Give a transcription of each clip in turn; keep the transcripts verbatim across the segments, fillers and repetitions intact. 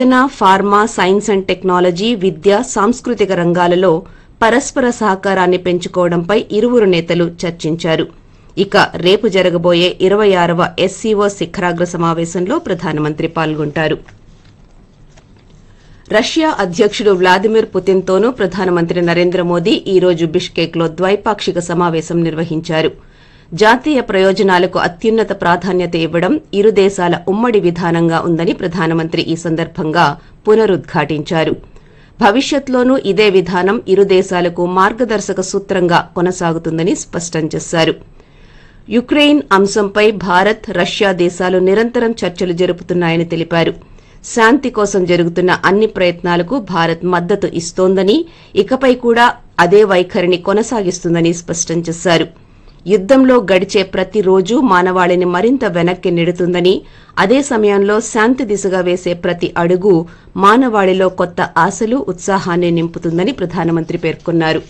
Pharma, science and technology, విద్య, సాంస్కృతిక రంగాలలో పరస్పర సహకారాన్ని పెంచుకోవడంపై ఇరువురు నేతలు చర్చించారు. ఇక రేపు జరగబోయే ఇరవై ఆరవ ఎస్సీఓ శిఖరాగ్ర సమావేశంలో ప్రధానమంత్రి పాల్గొంటారు. రష్యా అధ్యకుడు వ్లాదిమిర్ పుతిన్తోనూ ప్రధానమంత్రి నరేంద్ర మోదీ ఈ రోజు బిష్కెక్లో ద్వైపాక్షిక సమావేశం నిర్వహించారు. జాతీయ ప్రయోజనాలకు అత్యున్నత ప్రాధాన్యత ఇవ్వడం ఇరు దేశాల ఉమ్మడి విధానంగా ఉందని ప్రధానమంత్రి ఈ సందర్భంగా పునరుద్ఘాటించారు. భవిష్యత్లోనూ ఇదే విధానం ఇరు దేశాలకు మార్గదర్శక సూత్రంగా కొనసాగుతుందని స్పష్టం చేశారు. యుక్రెయిన్ అంశంపై భారత్, రష్యా దేశాలు నిరంతరం చర్చలు జరుపుతున్నాయని తెలిపారు. శాంతి కోసం జరుగుతున్న అన్ని ప్రయత్నాలకు భారత్ మద్దతు ఇస్తోందని, ఇకపై కూడా అదే వైఖరిని కొనసాగిస్తుందని స్పష్టం చేశారు. యుద్దంలో గడిచే ప్రతి రోజు మానవాళిని మరింత వెనక్కి నెడుతుందని, అదే సమయంలో శాంతి దిశగా వేసే ప్రతి అడుగు మానవాళిలో కొత్త ఆశలు, ఉత్సాహాన్ని నింపుతుందని ప్రధానమంత్రి పేర్కొన్నారు.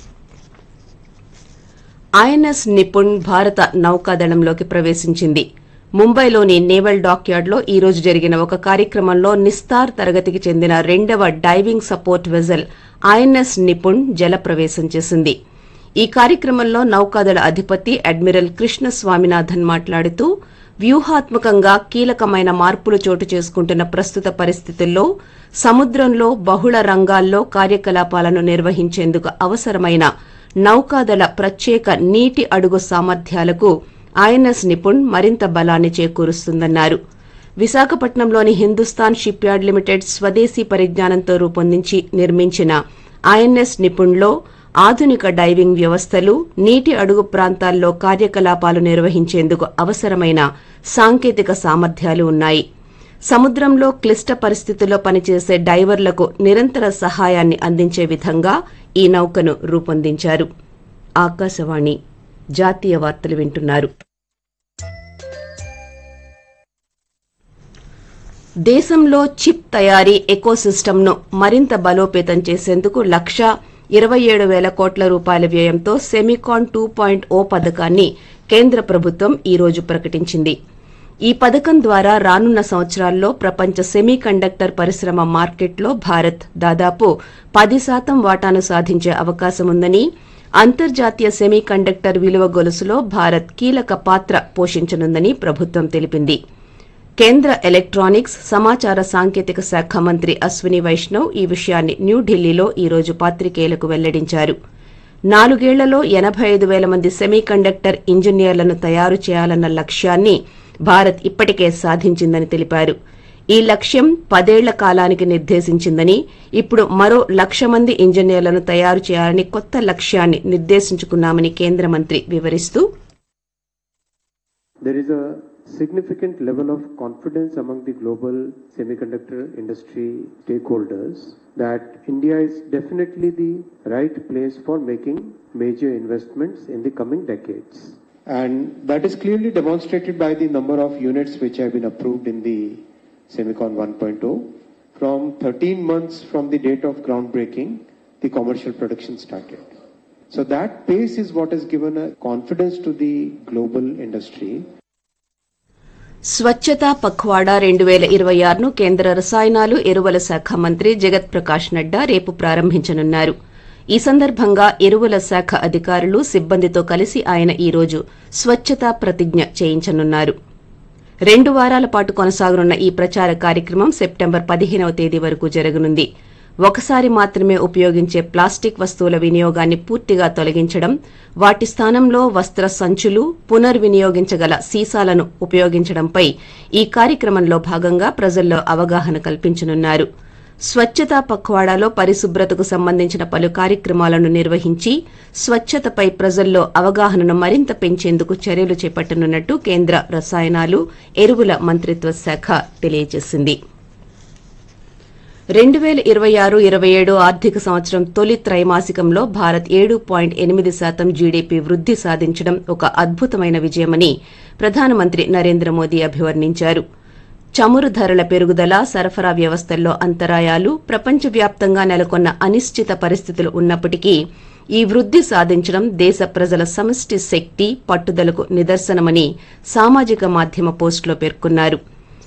ఐఎన్ఎస్ నిపుణ్ భారత నౌకాదళంలోకి ప్రవేశించింది. ముంబైలోని నేవల్ డాక్యార్డ్లో ఈ రోజు జరిగిన ఒక కార్యక్రమంలో నిస్తార్ తరగతికి చెందిన రెండవ diving support vessel INS Nipun జల ప్రవేశం చేసింది. ఈ కార్యక్రమంలో నౌకాదళ అధిపతి అడ్మిరల్ కృష్ణ స్వామినాథన్ మాట్లాడుతూ, వ్యూహాత్మకంగా కీలకమైన మార్పులు చోటు చేసుకుంటున్న ప్రస్తుత పరిస్థితుల్లో సముద్రంలో బహుళ రంగాల్లో కార్యకలాపాలను నిర్వహించేందుకు అవసరమైన నౌకాదళ ప్రత్యేక నీటి అడుగు సామర్థ్యాలకు ఐఎన్ఎస్ నిపుణ్ మరింత బలాన్ని చేకూరుస్తుందన్నారు. విశాఖపట్నంలోని హిందుస్థాన్ షిప్ యార్డ్ లిమిటెడ్ స్వదేశీ పరిజ్ఞానంతో రూపొందించి నిర్మించిన ఐఎన్ఎస్ నిపుణ్లో ఆధునిక డైవింగ్ వ్యవస్థలు, నీటి అడుగు ప్రాంతాల్లో కార్యకలాపాలు నిర్వహించేందుకు అవసరమైన సాంకేతిక సామర్థ్యాలు ఉన్నాయి. సముద్రంలో క్లిష్ట పరిస్థితుల్లో పనిచేసే డైవర్లకు నిరంతర సహాయాన్ని అందించే విధంగా ఈ నౌకను రూపొందించారు. ఆకాశవాణి జాతీయ వార్తలు వింటున్నారు. దేశంలో చిప్ తయారీ ఎకోసిస్టమ్ను మరింత బలోపేతం చేసేందుకు లక్షా ఇరవై ఏడు వేల కోట్ల రూపాయల వ్యయంతో సెమికాన్ టూ పాయింట్ ఓ పథకాన్ని కేంద్ర ప్రభుత్వం ఈ రోజు ప్రకటించింది. ఈ పథకం ద్వారా రానున్న సంవత్సరాల్లో ప్రపంచ సెమీకండక్టర్ పరిశ్రమ మార్కెట్లో భారత్ దాదాపు పది శాతం వాటాను సాధించే అవకాశముందని, అంతర్జాతీయ సెమీకండక్టర్ విలువ గొలుసులో భారత్ కీలక పాత్ర పోషించనుందని ప్రభుత్వం తెలిపింది. కేంద్ర ఎలక్ట్రానిక్స్, సమాచార సాంకేతిక శాఖ మంత్రి అశ్విని వైష్ణవ్ ఈ విషయాన్ని న్యూఢిల్లీలో ఈ రోజు పాత్రికేయులకు వెల్లడించారు. నాలుగేళ్లలో ఎనబై ఐదు వేల మంది సెమీకండక్టర్ ఇంజనీర్లను తయారు చేయాలన్న లక్ష్యాన్ని భారత్ ఇప్పటికే సాధించిందని తెలిపారు. ఈ లక్ష్యం పదేళ్ల కాలానికి నిర్దేశించిందని, ఇప్పుడు మరో లక్ష మంది ఇంజనీర్లను తయారు చేయాలని కొత్త లక్ష్యాన్ని నిర్దేశించుకున్నామని కేంద్ర మంత్రి వివరిస్తూ, significant level of confidence among the global semiconductor industry stakeholders that India is definitely the right place for making major investments in the coming decades. And that is clearly demonstrated by the number of units which have been approved in the Semicon one point oh. From thirteen months from the date of groundbreaking, the commercial production started. So that pace is what has given a confidence to the global industry. స్వచ్ఛతా పఖ్వాడా రెండు వేల ఇరవై ఆరును కేంద్ర రసాయనాలు, ఎరువుల శాఖ మంత్రి జగత్ ప్రకాష్ నడ్డా రేపు ప్రారంభించనున్నారు. ఈ సందర్భంగా ఎరువుల శాఖ అధికారులు, సిబ్బందితో కలిసి ఆయన ఈ రోజు స్వచ్ఛతా ప్రతిజ్ఞ చేయించనున్నారు. రెండు వారాల పాటు కొనసాగనున్న ఈ ప్రచార కార్యక్రమం సెప్టెంబర్ పదిహేనవ తేదీ వరకు జరగనుంది. ఒకసారి మాత్రమే ఉపయోగించే ప్లాస్టిక్ వస్తువుల వినియోగాన్ని పూర్తిగా తొలగించడం, వాటి స్థానంలో వస్త్ర సంచులు, పునర్వినియోగించగల సీసాలను ఉపయోగించడంపై ఈ కార్యక్రమంలో భాగంగా ప్రజల్లో అవగాహన కల్పించనున్నారు. స్వచ్ఛతా పఖ్వాడాలో పరిశుభ్రతకు సంబంధించిన పలు కార్యక్రమాలను నిర్వహించి స్వచ్ఛతపై ప్రజల్లో అవగాహనను మరింత పెంచేందుకు చర్యలు చేపట్టనున్నట్టు కేంద్ర రసాయనాలు, ఎరువుల మంత్రిత్వ శాఖ తెలియజేసింది. రెండు వేల ఇరవై ఆరు ఇరవై ఏడు ఆర్థిక సంవత్సరం తొలి త్రైమాసికంలో భారత్ ఏడు పాయింట్ ఎనిమిది శాతం జీడీపీ వృద్ది సాధించడం ఒక అద్భుతమైన విజయమని ప్రధానమంత్రి నరేంద్ర మోదీ అభివర్ణించారు. చమురు ధరల పెరుగుదల, సరఫరా వ్యవస్థల్లో అంతరాయాలు, ప్రపంచవ్యాప్తంగా నెలకొన్న అనిశ్చిత పరిస్థితులు ఉన్నప్పటికీ ఈ వృద్ది సాధించడం దేశ ప్రజల సమష్టి శక్తి, పట్టుదలకు నిదర్శనమని సామాజిక మాధ్యమ పోస్టులో పేర్కొన్నారు.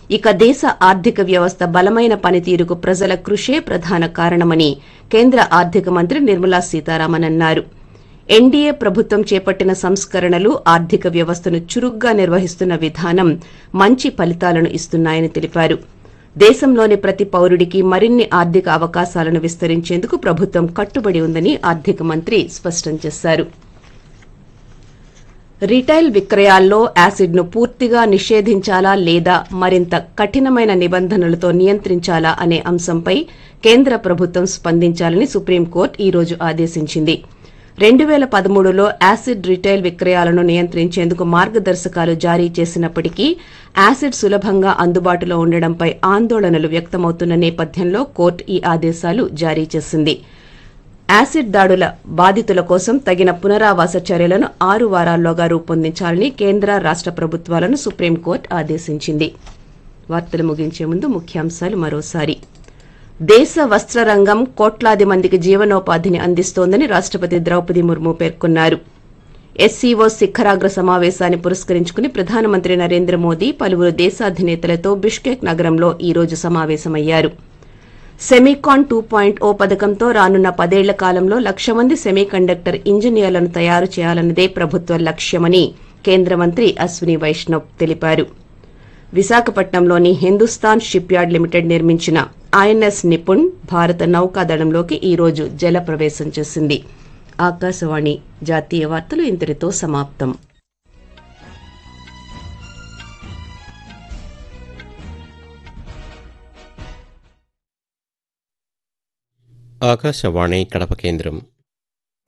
ఇక దేశ ఆర్థిక వ్యవస్థ బలమైన పనితీరుకు ప్రజల కృషే ప్రధాన కారణమని కేంద్ర ఆర్థిక మంత్రి నిర్మలా సీతారామన్ అన్నారు. ఎన్డీఏ ప్రభుత్వం చేపట్టిన సంస్కరణలు ఆర్థిక వ్యవస్థను చురుగ్గా నిర్వహిస్తున్న విధానం మంచి ఫలితాలను ఇస్తున్నాయని తెలిపారు. దేశంలోని ప్రతి పౌరుడికి మరిన్ని ఆర్థిక అవకాశాలను విస్తరించేందుకు ప్రభుత్వం కట్టుబడి ఉందని ఆర్థిక మంత్రి స్పష్టం చేశారు. రిటైల్ విక్రయాల్లో యాసిడ్ను పూర్తిగా నిషేధించాలా లేదా మరింత కఠినమైన నిబంధనలతో నియంత్రించాలా అనే అంశంపై కేంద్ర ప్రభుత్వం స్పందించాలని సుప్రీంకోర్టు ఈ రోజు ఆదేశించింది. రెండు పేల పదమూడులో యాసిడ్ రిటైల్ విక్రయాలను నియంత్రించేందుకు మార్గదర్శకాలు జారీ చేసినప్పటికీ యాసిడ్ సులభంగా అందుబాటులో ఉండడంపై ఆందోళనలు వ్యక్తమవుతున్న నేపథ్యంలో కోర్టు ఈ ఆదేశాలు జారీ చేసింది. యాసిడ్ దాడుల బాధితుల కోసం తగిన పునరావాస చర్యలను ఆరు వారాల్లోగా రూపొందించాలని కేంద్ర రాష్ట ప్రభుత్వాలను సుప్రీంకోర్టు ఆదేశించింది. వార్తలు ముగించే ముందు ముఖ్యాంశాలు మరోసారి. దేశ వస్త్ర రంగం కోట్లాది మందికి జీవనోపాధిని అందిస్తోందని రాష్టపతి ద్రౌపది ముర్ము పేర్కొన్నారు. ఎస్సీఓ శిఖరాగ్ర సమావేశాన్ని పురస్కరించుకుని ప్రధానమంత్రి నరేంద్ర మోదీ పలువురు దేశాధినేతలతో బిష్కెక్ నగరంలో ఈ రోజు సమావేశమయ్యారు. సెమీకాన్ టూ పాయింట్ ఓ పథకంతో రానున్న పదేళ్ల కాలంలో లక్ష మంది సెమీకండక్టర్ ఇంజనీర్లను తయారు చేయాలన్నదే ప్రభుత్వ లక్ష్యమని కేంద్ర మంత్రి అశ్విని వైష్ణవ్ తెలిపారు. విశాఖపట్నంలోని హిందుస్థాన్ షిప్ యార్డ్ లిమిటెడ్ నిర్మించిన ఐఎన్ఎస్ నిపుణ్ భారత నౌకాదళంలోకి ఈ రోజు జల ప్రవేశం చేసింది. ఆకాశవాణి జాతీయ వార్తలు ఇంతటితో సమాప్తం. ఆకాశవాణి కడప కేంద్రం.